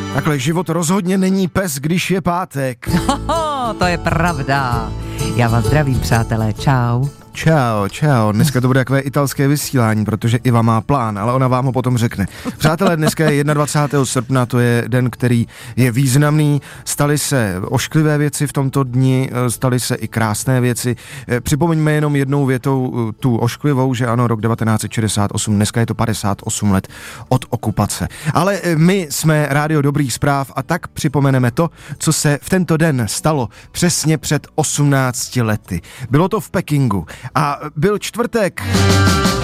Takhle život rozhodně není pes, když je pátek. To je pravda. Já vás zdravím, přátelé, čau. Čau. Dneska to bude takové italské vysílání, protože Iva má plán, ale ona vám ho potom řekne. Přátelé, dneska je 21. srpna, to je den, který je významný. Staly se ošklivé věci v tomto dni, staly se i krásné věci. Připomeňme jenom jednou větou tu ošklivou, že ano, rok 1968, dneska je to 58 let od okupace. Ale my jsme Rádio Dobrých zpráv a tak připomeneme to, co se v tento den stalo přesně před 18 lety. Bylo to v Pekingu. A byl čtvrtek.